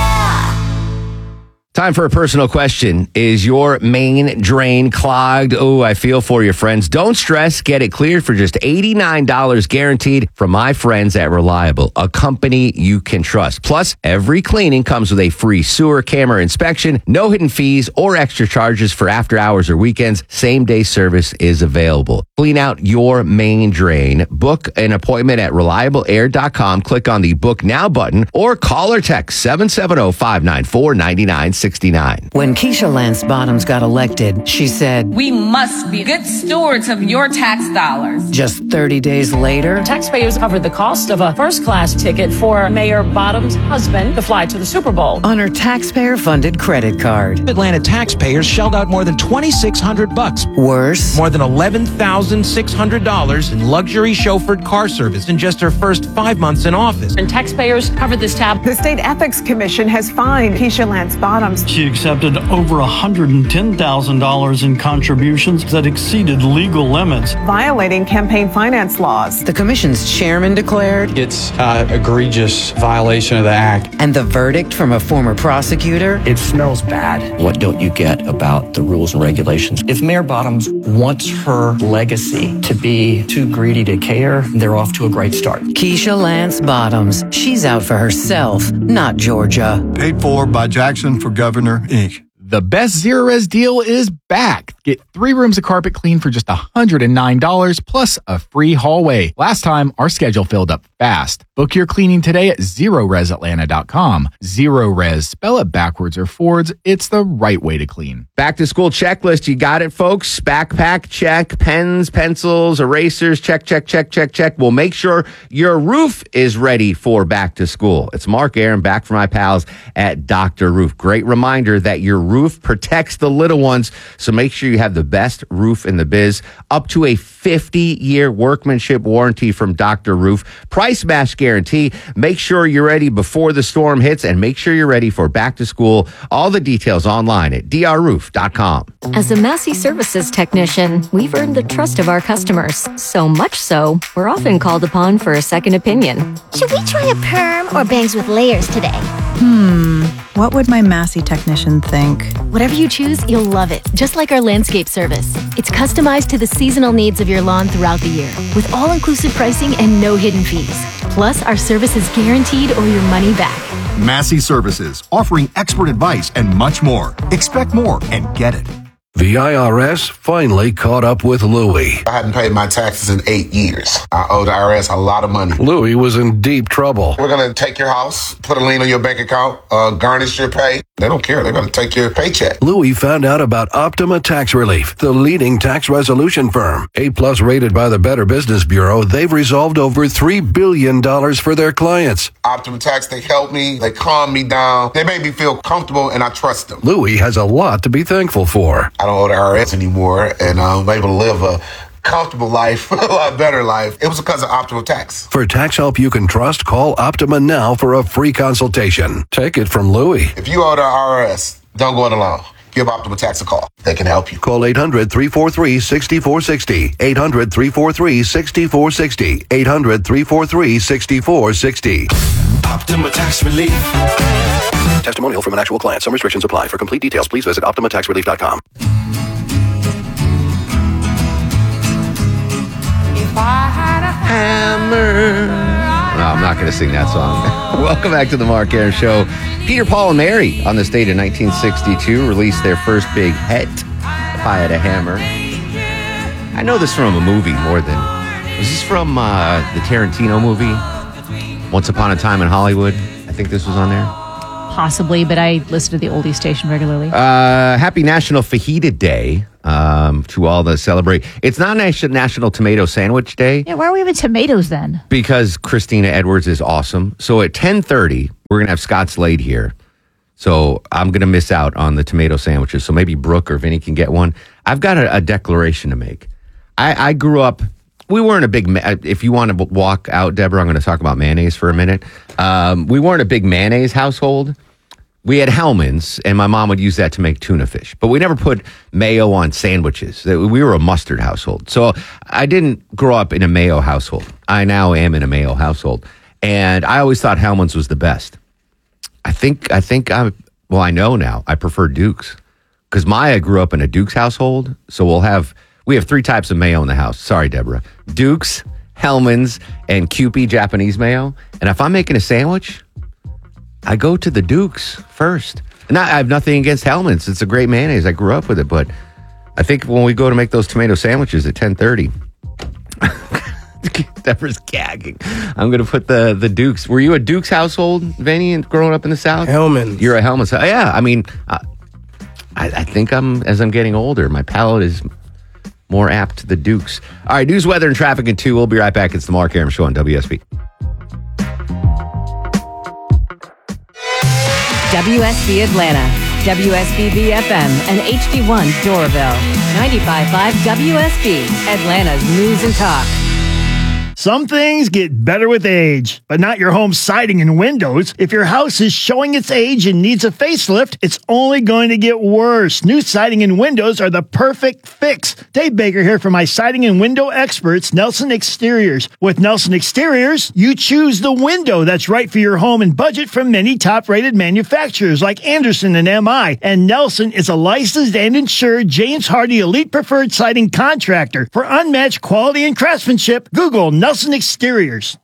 Time for a personal question. Is your main drain clogged? Oh, I feel for you, friends. Don't stress. Get it cleared for just eighty-nine dollars guaranteed from my friends at Reliable, a company you can trust. Plus, every cleaning comes with a free sewer camera inspection, no hidden fees or extra charges for after hours or weekends. Same day service is available. Clean out your main drain. Book an appointment at reliable air dot com. Click on the Book Now button or call or text seven seven zero, five nine four, nine nine six nine. When Keisha Lance Bottoms got elected, she said, "We must be good stewards of your tax dollars." Just thirty days later, taxpayers covered the cost of a first-class ticket for Mayor Bottoms' husband to fly to the Super Bowl on her taxpayer-funded credit card. Atlanta taxpayers shelled out more than twenty-six hundred bucks. Worse, more than eleven thousand six hundred dollars in luxury chauffeured car service in just her first five months in office. And taxpayers covered this tab. The State Ethics Commission has fined Keisha Lance Bottoms. She accepted over one hundred ten thousand dollars in contributions that exceeded legal limits, violating campaign finance laws. The commission's chairman declared it's an egregious violation of the act. And the verdict from a former prosecutor? It smells bad. What don't you get about the rules and regulations? If Mayor Bottoms wants her legacy to be too greedy to care, they're off to a great start. Keisha Lance Bottoms. She's out for herself, not Georgia. Paid for by Jackson for Governor, Incorporated. The best Zero Res deal is back. Get three rooms of carpet clean for just one hundred nine dollars plus a free hallway. Last time, our schedule filled up fast. Book your cleaning today at zero res atlanta dot com. Zero Res, spell it backwards or forwards. It's the right way to clean. Back to school checklist. You got it, folks. Backpack, check. Pens, pencils, erasers, check, check, check, check, check. We'll make sure your roof is ready for back to school. It's Mark Aaron back from my pals at Doctor Roof. Great reminder that your roof protects the little ones, so make sure you have the best roof in the biz. Up to a fifty-year workmanship warranty from Doctor Roof. Price match guarantee. Make sure you're ready before the storm hits, and make sure you're ready for back to school. All the details online at d r roof dot com. As a Massey Services technician, we've earned the trust of our customers. So much so, we're often called upon for a second opinion. Should we try a perm or bangs with layers today? Hmm, what would my Massey technician think? Whatever you choose, you'll love it. Just like our landscape service. It's customized to the seasonal needs of your lawn throughout the year, with all-inclusive pricing and no hidden fees. Plus, our service is guaranteed or your money back. Massey Services, offering expert advice and much more. Expect more and get it. The I R S finally caught up with Louie. I hadn't paid my taxes in eight years. I owe the I R S a lot of money. Louie was in deep trouble. We're going to take your house, put a lien on your bank account, uh, garnish your pay. They don't care. They're going to take your paycheck. Louie found out about Optima Tax Relief, the leading tax resolution firm. A-plus rated by the Better Business Bureau, they've resolved over three billion dollars for their clients. Optima Tax, they help me. They calm me down. They make me feel comfortable, and I trust them. Louie has a lot to be thankful for. I don't owe the I R S anymore, and I'm able to live a comfortable life, a lot better life. It was because of Optima Tax. For tax help you can trust, call Optima now for a free consultation. Take it from Louie. If you owe the I R S, don't go it alone. Give Optima Tax a call. They can help you. Call eight hundred, three four three, six four six zero. eight hundred, three four three, six four six zero. eight hundred, three four three, six four six zero. Optima Tax Relief. Testimonial from an actual client. Some restrictions apply. For complete details, please visit optima tax relief dot com. If I had a hammer. No, I'm not going to sing that song. Welcome back to the Mark Arum Show. Peter, Paul, and Mary on this date in nineteen sixty-two released their first big hit, If I Had a Hammer. I know this from a movie more than... Was this from uh, the Tarantino movie? Once Upon a Time in Hollywood? I think this was on there. Possibly, but I listen to the oldie station regularly. Uh, happy National Fajita Day um, to all that celebrate. It's not National, National Tomato Sandwich Day. Yeah, why are we having tomatoes then? Because Christina Edwards is awesome. So at ten thirty, we're going to have Scott Slade here. So I'm going to miss out on the tomato sandwiches. So maybe Brooke or Vinny can get one. I've got a, a declaration to make. I, I grew up... We weren't a big, if you want to walk out, Deborah, I'm going to talk about mayonnaise for a minute. Um, we weren't a big mayonnaise household. We had Hellmann's, and my mom would use that to make tuna fish. But we never put mayo on sandwiches. We were a mustard household. So I didn't grow up in a mayo household. I now am in a mayo household. And I always thought Hellmann's was the best. I think, I think I, well, I know now, I prefer Duke's. Because Maya grew up in a Duke's household, so we'll have... We have three types of mayo in the house. Sorry, Deborah. Duke's, Hellmann's, and Kewpie Japanese mayo. And if I'm making a sandwich, I go to the Duke's first. And I have nothing against Hellmann's. It's a great mayonnaise. I grew up with it. But I think when we go to make those tomato sandwiches at ten thirty, Deborah's gagging. I'm going to put the, the Duke's. Were you a Duke's household, Vinny, and growing up in the South? Hellmann's. You're a Hellmann's. Yeah, I mean, uh, I, I think I'm, as I'm getting older, my palate is... more apt to the Dukes. All right, news, weather, and traffic in two. We'll be right back. It's the Mark Arum Show on W S B. W S B Atlanta, W S B B F M, and H D one Doraville. ninety-five point five W S B, Atlanta's News and Talk. Some things get better with age, but not your home siding and windows. If your house is showing its age and needs a facelift, it's only going to get worse. New siding and windows are the perfect fix. Dave Baker here for my siding and window experts, Nelson Exteriors. With Nelson Exteriors, you choose the window that's right for your home and budget from many top-rated manufacturers like Anderson and M I. And Nelson is a licensed and insured James Hardy Elite Preferred Siding Contractor. For unmatched quality and craftsmanship, Google Nelson Exteriors.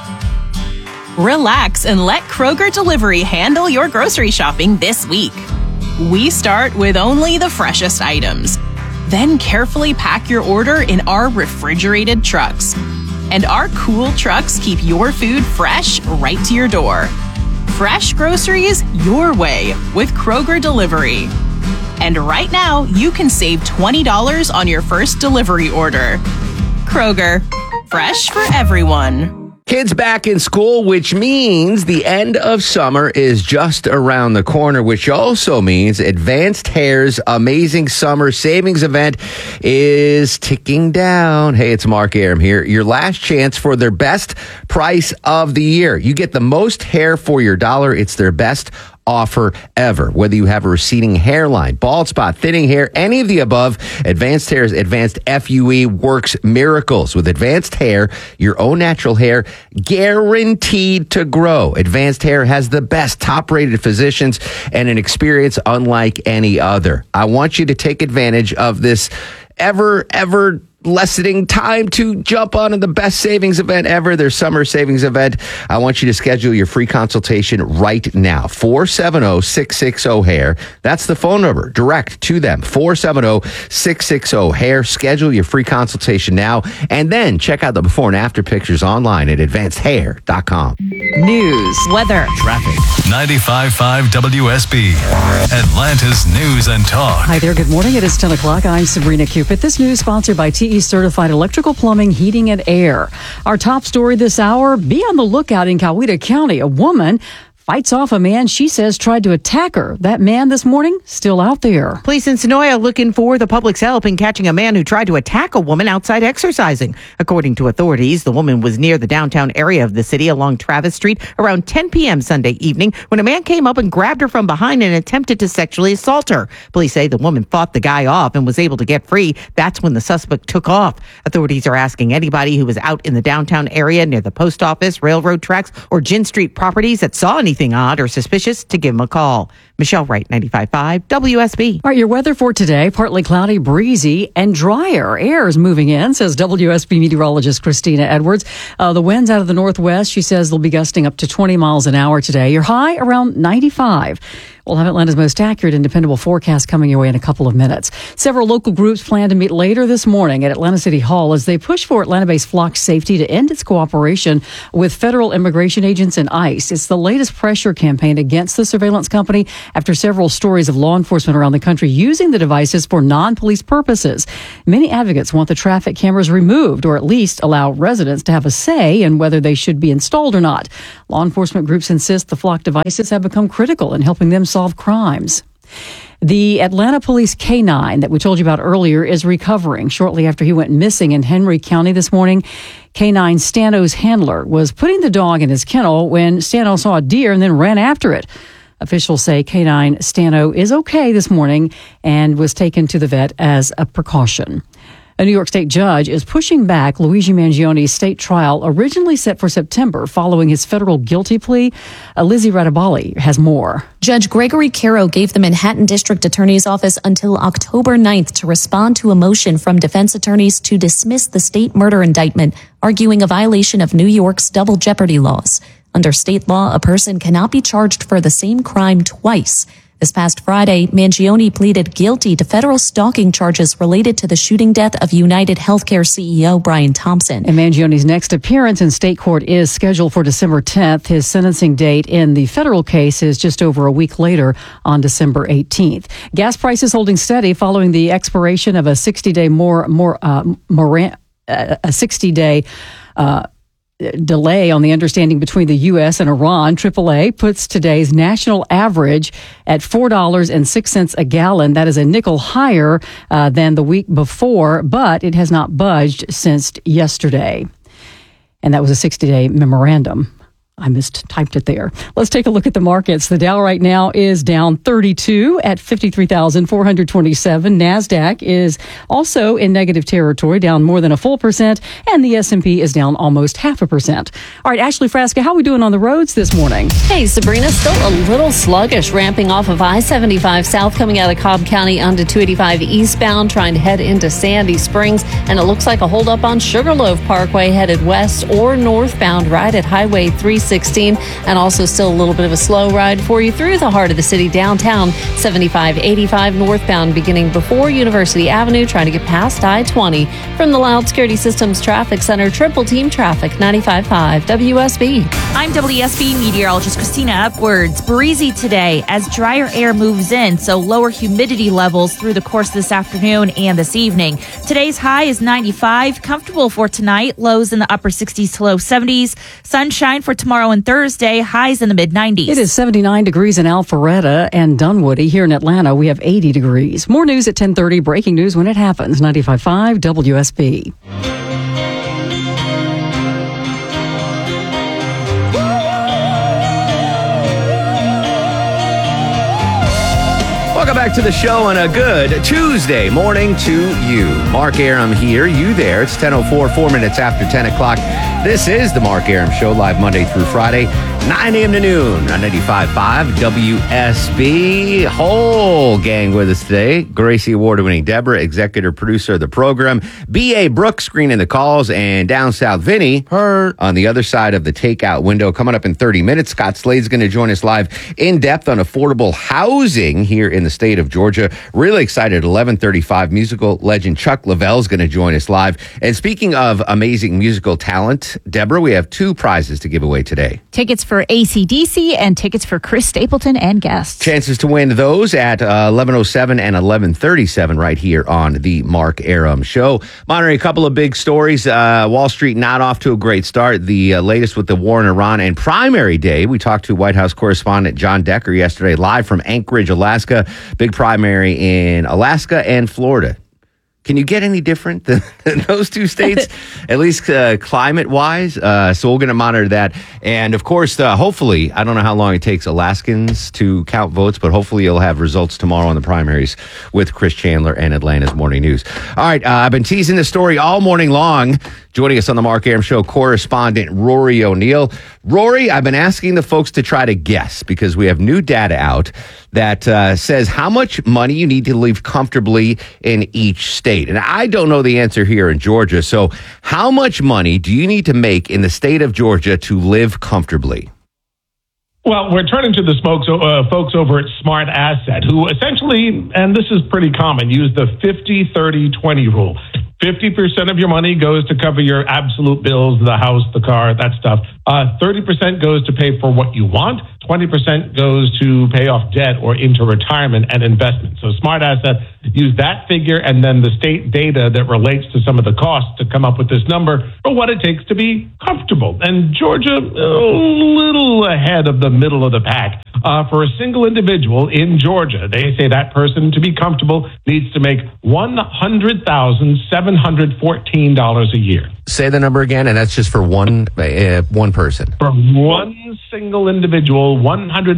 Relax and let Kroger Delivery handle your grocery shopping this week. We start with only the freshest items. Then carefully pack your order in our refrigerated trucks. And our cool trucks keep your food fresh right to your door. Fresh groceries your way with Kroger Delivery. And right now, you can save twenty dollars on your first delivery order. Kroger, fresh for everyone. Kids back in school, which means the end of summer is just around the corner, which also means Advanced Hair's amazing summer savings event is ticking down. Hey, it's Mark Arum here. Your last chance for their best price of the year. You get the most hair for your dollar. It's their best offer ever. Whether you have a receding hairline, bald spot, thinning hair, any of the above, Advanced Hair's Advanced F U E works miracles. With Advanced Hair, your own natural hair guaranteed to grow. Advanced Hair has the best top-rated physicians and an experience unlike any other. I want you to take advantage of this ever, ever lessening time to jump on the best savings event ever, their summer savings event. I want you to schedule your free consultation right now. four seven zero, six six zero, hair. That's the phone number. Direct to them. four seven zero, six six zero, hair. Schedule your free consultation now. And then check out the before and after pictures online at advanced hair dot com. News, weather, traffic. ninety-five point five W S B, Atlanta's News and Talk. Hi there. Good morning. It is ten o'clock. I'm Sabrina Cupid. This news sponsored by T E Certified Electrical Plumbing, Heating, and Air. Our top story this hour, be on the lookout in Coweta County. A woman fights off a man she says tried to attack her. That man this morning, still out there. Police in Sonoya looking for the public's help in catching a man who tried to attack a woman outside exercising. According to authorities, the woman was near the downtown area of the city along Travis Street around ten p.m. Sunday evening when a man came up and grabbed her from behind and attempted to sexually assault her. Police say the woman fought the guy off and was able to get free. That's when the suspect took off. Authorities are asking anybody who was out in the downtown area near the post office, railroad tracks, or Gin Street properties that saw anything odd or suspicious to give him a call. Michelle Wright, ninety-five point five W S B. All right, your weather for today, partly cloudy, breezy, and drier. Air is moving in, says W S B meteorologist Christina Edwards. Uh, the winds out of the northwest, she says they'll be gusting up to twenty miles an hour today. Your high around ninety-five. We'll have Atlanta's most accurate and dependable forecast coming your way in a couple of minutes. Several local groups plan to meet later this morning at Atlanta City Hall as they push for Atlanta-based Flock Safety to end its cooperation with federal immigration agents and ICE. It's the latest pressure campaign against the surveillance company after several stories of law enforcement around the country using the devices for non-police purposes. Many advocates want the traffic cameras removed or at least allow residents to have a say in whether they should be installed or not. Law enforcement groups insist the Flock devices have become critical in helping them solve crimes. The Atlanta Police K nine that we told you about earlier is recovering shortly after he went missing in Henry County this morning. K nine Stano's handler was putting the dog in his kennel when Stano saw a deer and then ran after it. Officials say K nine Stano is okay this morning and was taken to the vet as a precaution. A New York State judge is pushing back Luigi Mangioni's state trial, originally set for September, following his federal guilty plea. Uh, Lizzie Radabali has more. Judge Gregory Caro gave the Manhattan District Attorney's Office until October ninth to respond to a motion from defense attorneys to dismiss the state murder indictment, arguing a violation of New York's double jeopardy laws. Under state law, a person cannot be charged for the same crime twice. This past Friday, Mangioni pleaded guilty to federal stalking charges related to the shooting death of United Healthcare C E O Brian Thompson. And Mangioni's next appearance in state court is scheduled for December tenth. His sentencing date in the federal case is just over a week later on December eighteenth. Gas prices holding steady following the expiration of a sixty-day more more uh, more uh, a sixty-day uh delay on the understanding between the U S and Iran. triple A puts today's national average at four dollars and six cents a gallon. That is a nickel higher uh, than the week before, but it has not budged since yesterday. And that was a sixty-day memorandum. I mistyped it there. Let's take a look at the markets. The Dow right now is down thirty-two at fifty-three thousand four hundred twenty-seven. NASDAQ is also in negative territory, down more than a full percent, and the S and P is down almost half a percent. All right, Ashley Frasca, how are we doing on the roads this morning? Hey, Sabrina, still a little sluggish, ramping off of I seventy-five south coming out of Cobb County onto two eighty-five eastbound, trying to head into Sandy Springs, and it looks like a holdup on Sugarloaf Parkway headed west or northbound right at Highway three sixteen, and also still a little bit of a slow ride for you through the heart of the city downtown, seventy-five eighty-five northbound beginning before University Avenue, trying to get past I twenty. From the Loud Security Systems Traffic Center, Triple Team Traffic, ninety-five point five W S B. I'm W S B meteorologist Christina Upwards. Breezy today as drier air moves in, so lower humidity levels through the course of this afternoon and this evening. Today's high is ninety-five, comfortable for tonight, lows in the upper sixties to low seventies. Sunshine for tomorrow and Thursday, highs in the mid nineties. It is seventy-nine degrees in Alpharetta and Dunwoody. Here in Atlanta, we have eighty degrees. More news at ten thirty, breaking news when it happens. ninety-five point five W S B. Welcome back to the show and a good Tuesday morning to you. Mark Aram here, you there. It's ten oh four, four minutes after ten o'clock. This is the Mark Aram Show, live Monday through Friday, nine a.m. to noon on ninety-five point five W S B. Whole gang with us today. Gracie Award-winning Deborah, executive producer of the program. B A. Brooks screening the calls, and down south, Vinny Her on the other side of the takeout window. Coming up in thirty minutes, Scott Slade's going to join us live in depth on affordable housing here in the state of Georgia. Really excited. eleven thirty-five, musical legend Chuck Lavelle is going to join us live. And speaking of amazing musical talent, Deborah, we have two prizes to give away today. Tickets for for A C D C and tickets for Chris Stapleton and guests. Chances to win those at uh, eleven oh seven and eleven thirty-seven right here on the Mark Arum Show. Monitoring a couple of big stories. Uh, Wall Street not off to a great start. The uh, latest with the war in Iran and primary day. We talked to White House correspondent John Decker yesterday live from Anchorage, Alaska. Big primary in Alaska and Florida. Can you get any different than, than those two states, at least uh, climate-wise? Uh, so we're going to monitor that. And, of course, uh, hopefully, I don't know how long it takes Alaskans to count votes, but hopefully you'll have results tomorrow in the primaries with Chris Chandler and Atlanta's Morning News. All right, uh, I've been teasing this story all morning long. Joining us on the Mark Arum Show, correspondent Rory O'Neill. Rory, I've been asking the folks to try to guess because we have new data out that uh, says how much money you need to live comfortably in each state. And I don't know the answer here in Georgia. So how much money do you need to make in the state of Georgia to live comfortably? Well, we're turning to the smokes, uh, folks over at Smart Asset, who essentially, and this is pretty common, use the fifty thirty twenty rule. fifty percent of your money goes to cover your absolute bills, the house, the car, that stuff. Uh, thirty percent goes to pay for what you want. twenty percent goes to pay off debt or into retirement and investment. So Smart Asset use that figure and then the state data that relates to some of the costs to come up with this number for what it takes to be comfortable. And Georgia, a little ahead of the middle of the pack. Uh, for a single individual in Georgia, they say that person to be comfortable needs to make one hundred thousand seven hundred fourteen dollars a year. Say the number again, and that's just for one uh, one person. For one single individual, one hundred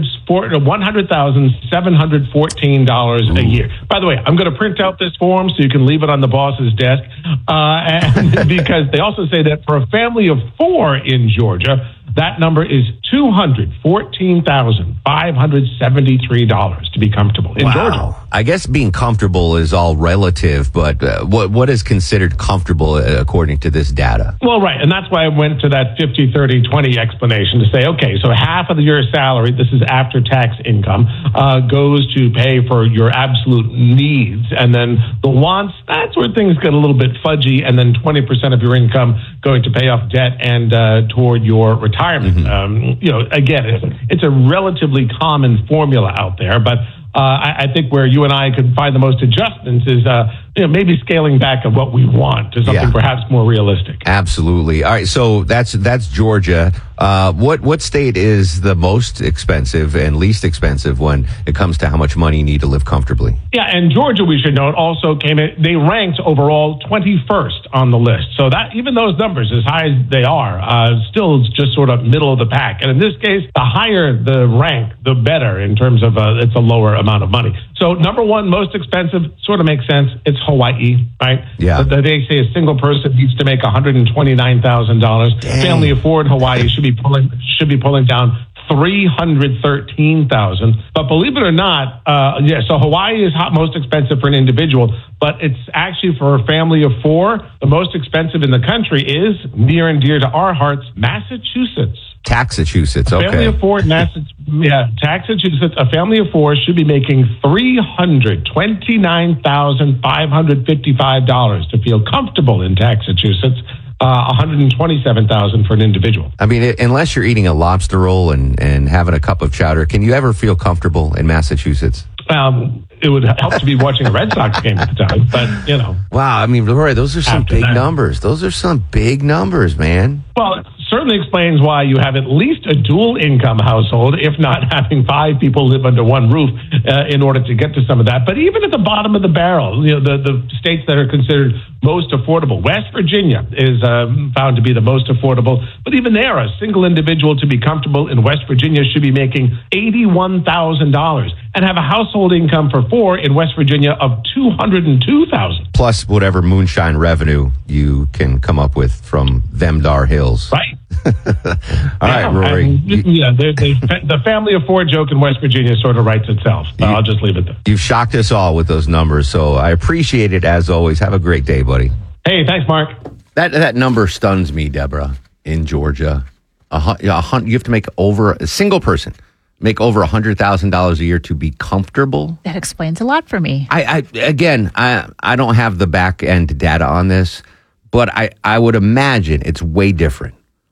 thousand seven hundred fourteen dollars a year. By the way, I'm going to print out this form so you can leave it on the boss's desk. Uh, and because they also say that for a family of four in Georgia, that number is two hundred fourteen thousand five hundred seventy-three dollars to be comfortable in wow. Georgia. I guess being comfortable is all relative, but uh, what what is considered comfortable uh, according to this data? Well, right, and that's why I went to that fifty thirty twenty explanation to say, okay, so half of your salary, this is after tax income, uh, goes to pay for your absolute needs, and then the wants, that's where things get a little bit fudgy, and then twenty percent of your income going to pay off debt and uh, toward your retirement. Mm-hmm. Um, you know, again, it's, it's a relatively common formula out there, but uh, I, I think where you and I could find the most adjustments is uh, you know, maybe scaling back of what we want to something yeah. perhaps more realistic. Absolutely. All right, so that's that's Georgia. Uh, what what state is the most expensive and least expensive when it comes to how much money you need to live comfortably? Yeah, and Georgia, we should note, also came in, they ranked overall twenty-first on the list. So that even those numbers, as high as they are, uh, still just sort of middle of the pack. And in this case, the higher the rank, the better in terms of uh, it's a lower amount of money. So number one, most expensive, sort of makes sense. It's Hawaii, right? Yeah. They say a single person needs to make one hundred twenty-nine thousand dollars. Family of four in Hawaii should be pulling should be pulling down three hundred thirteen thousand dollars. But believe it or not, uh, yeah, so Hawaii is hot, most expensive for an individual, but it's actually for a family of four, the most expensive in the country is, near and dear to our hearts, Massachusetts. Massachusetts, okay. A family of four, Massachusetts, yeah, Massachusetts, a family of four should be making three hundred twenty-nine thousand five hundred fifty-five dollars to feel comfortable in Massachusetts. Uh, one hundred twenty-seven thousand dollars for an individual. I mean, it, unless you're eating a lobster roll and, and having a cup of chowder, can you ever feel comfortable in Massachusetts? Um, it would help to be watching a Red Sox game at the time, but, you know. Wow, I mean, Rory, those are some big that. numbers. Those are some big numbers, man. Well, it certainly explains why you have at least a dual income household, if not having five people live under one roof uh, in order to get to some of that. But even at the bottom of the barrel, you know, the, the states that are considered most affordable, West Virginia is um, found to be the most affordable. But even there, a single individual to be comfortable in West Virginia should be making eighty-one thousand dollars and have a household income for four in West Virginia of two hundred two thousand dollars. Plus whatever moonshine revenue you can come up with from them dar hills. Right. All yeah, right, Rory. And, yeah, they, they, the family of four joke in West Virginia sort of writes itself. You, I'll just leave it there. You've shocked us all with those numbers, so I appreciate it as always. Have a great day, buddy. Hey, thanks, Mark. That that number stuns me, Deborah, in Georgia. A, a, a, you have to make over, a single person, make over one hundred thousand dollars a year to be comfortable. That explains a lot for me. I, I Again, I, I don't have the back end data on this, but I, I would imagine it's way different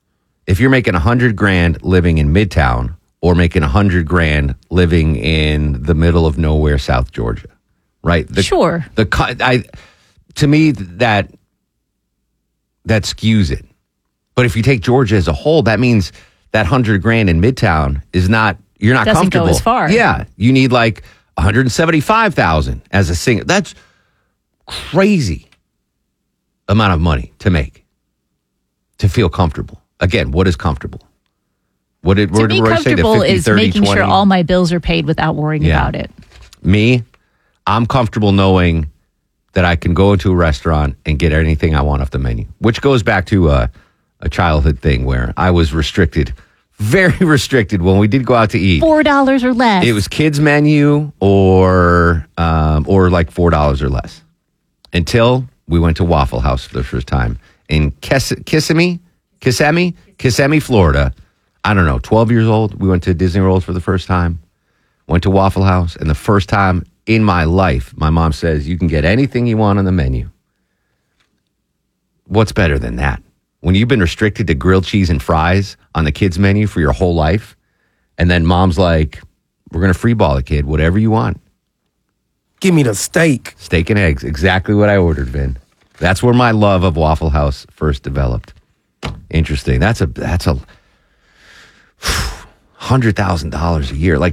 if you're making a hundred grand living in Midtown or making a hundred grand living in the middle of nowhere, South Georgia, right? The, sure. The I, to me that that skews it. But if you take Georgia as a whole, that means that hundred grand in Midtown is not. You're not Doesn't comfortable. go as far. Yeah, you need like one hundred seventy-five thousand as a single. That's crazy amount of money to make to feel comfortable. Again, what is comfortable? What did To where me, did Roy say? The comfortable fifty, is thirty, making twenty? sure all my bills are paid without worrying Yeah. about it. Me, I'm comfortable knowing that I can go into a restaurant and get anything I want off the menu, which goes back to uh, a childhood thing where I was restricted, very restricted when we did go out to eat. Four dollars or less. It was kids menu or um, or like four dollars or less. Until we went to Waffle House for the first time in Kiss- Kissimmee, Kissimmee, Kissimmee, Florida. I don't know, twelve years old. We went to Disney World for the first time. Went to Waffle House, and the first time in my life, my mom says, you can get anything you want on the menu. What's better than that? When you've been restricted to grilled cheese and fries on the kids' menu for your whole life, and then mom's like, we're going to freeball the kid, whatever you want. Give me the steak. Steak and eggs, exactly what I ordered, Vin. That's where my love of Waffle House first developed. Interesting. That's a, that's a one hundred thousand dollars a year. Like,